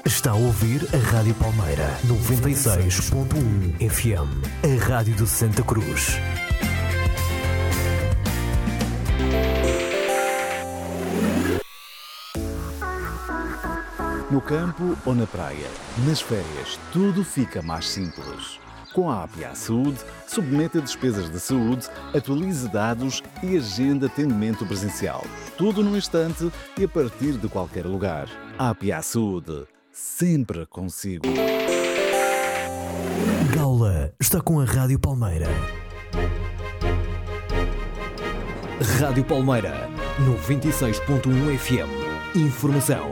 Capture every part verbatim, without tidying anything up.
Está a ouvir a Rádio Palmeira, noventa e seis ponto um F M, a Rádio de Santa Cruz. No campo ou na praia, nas férias, tudo fica mais simples. Com a A P I A Saúde, submeta despesas de saúde, atualize dados e agenda atendimento presencial. Tudo num instante e a partir de qualquer lugar. A P I A Saúde, sempre consigo. Gaula está com a Rádio Palmeira. Rádio Palmeira, noventa e seis ponto um F M. Informação.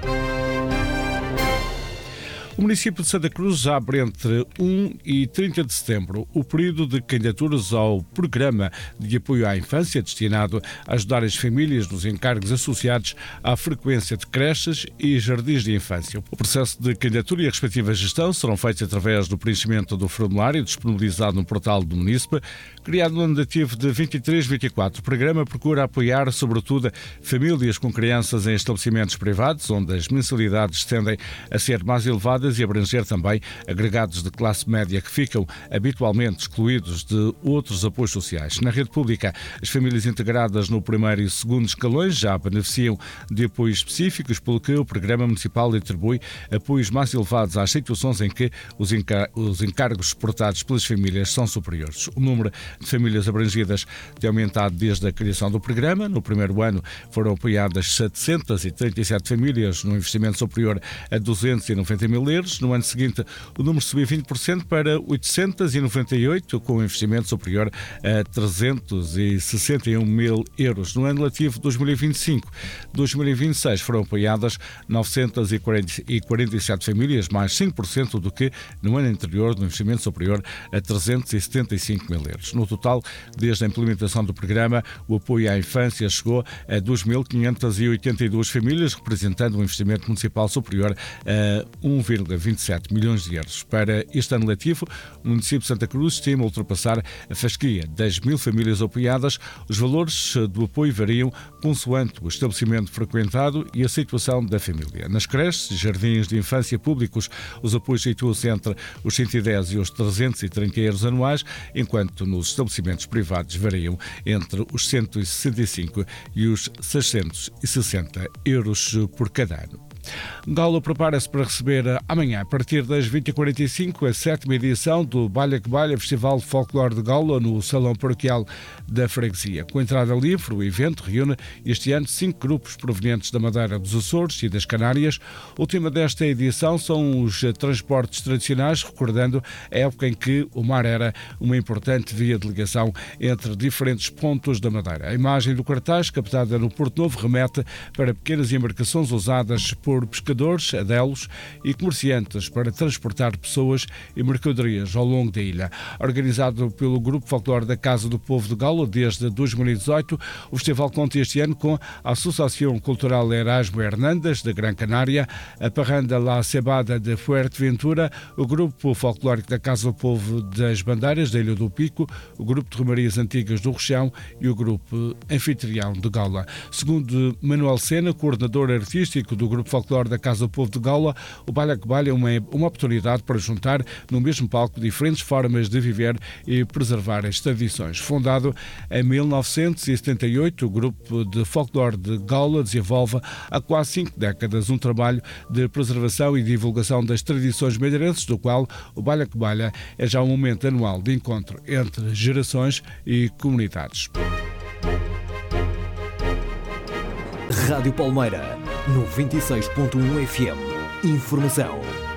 O município de Santa Cruz abre entre um e trinta de setembro o período de candidaturas ao programa de apoio à infância destinado a ajudar as famílias nos encargos associados à frequência de creches e jardins de infância. O processo de candidatura e a respectiva gestão serão feitos através do preenchimento do formulário disponibilizado no portal do município, criado no ano letivo de vinte e três vinte e quatro. O programa procura apoiar, sobretudo, famílias com crianças em estabelecimentos privados, onde as mensalidades tendem a ser mais elevadas e abranger também agregados de classe média que ficam habitualmente excluídos de outros apoios sociais. Na rede pública, as famílias integradas no primeiro e segundo escalões já beneficiam de apoios específicos, pelo que o Programa Municipal atribui apoios mais elevados às situações em que os, encar- os encargos suportados pelas famílias são superiores. O número de famílias abrangidas tem aumentado desde a criação do programa. No primeiro ano foram apoiadas setecentas e trinta e sete famílias no investimento superior a duzentos e noventa mil euros. No ano seguinte, o número subiu vinte por cento para oitocentos e noventa e oito, com um investimento superior a trezentos e sessenta e um mil euros. No ano letivo dois mil e vinte e cinco dois mil e vinte e seis foram apoiadas novecentas e quarenta e sete famílias, mais cinco por cento do que no ano anterior, no investimento superior a trezentos e setenta e cinco mil euros. No total, desde a implementação do programa, o apoio à infância chegou a dois mil quinhentas e oitenta e duas famílias, representando um investimento municipal superior a um vírgula vinte e sete milhões de euros. Para este ano letivo, o município de Santa Cruz estima ultrapassar a fasquia das mil famílias apoiadas. Os valores do apoio variam consoante o estabelecimento frequentado e a situação da família. Nas creches e jardins de infância públicos, os apoios situam-se entre os cento e dez e os trezentos e trinta euros anuais, enquanto nos estabelecimentos privados variam entre os cento e sessenta e cinco e os seiscentos e sessenta euros por cada ano. Gaula prepara-se para receber amanhã, a partir das vinte e quarenta e cinco, a sétima edição do Balha que Balha, Festival de Folclore de Gaula, no Salão Paroquial da Freguesia. Com entrada livre, o evento reúne este ano cinco grupos provenientes da Madeira, dos Açores e das Canárias. O tema desta edição são os transportes tradicionais, recordando a época em que o mar era uma importante via de ligação entre diferentes pontos da Madeira. A imagem do cartaz, captada no Porto Novo, remete para pequenas embarcações usadas por por pescadores, adelos e comerciantes para transportar pessoas e mercadorias ao longo da ilha. Organizado pelo Grupo Folclore da Casa do Povo de Gaula desde dois mil e dezoito, o festival conta este ano com a Associação Cultural Erasmo Hernandes, de Gran Canária, a Parranda La Cebada de Fuerteventura, o Grupo Folclórico da Casa do Povo das Bandeiras, da Ilha do Pico, o Grupo de Romarias Antigas do Rochão e o Grupo Anfitrião de Gaula. Segundo Manuel Sena, coordenador artístico do Grupo Folclore da Casa do Povo de Gaula, o Balha que Balha é uma, uma oportunidade para juntar no mesmo palco diferentes formas de viver e preservar as tradições. Fundado em mil novecentos e setenta e oito, o Grupo de Folclore de Gaula desenvolve há quase cinco décadas um trabalho de preservação e divulgação das tradições madeirenses, do qual o Balha que Balha é já um momento anual de encontro entre gerações e comunidades. Rádio Palmeira, noventa e seis ponto um F M. Informação.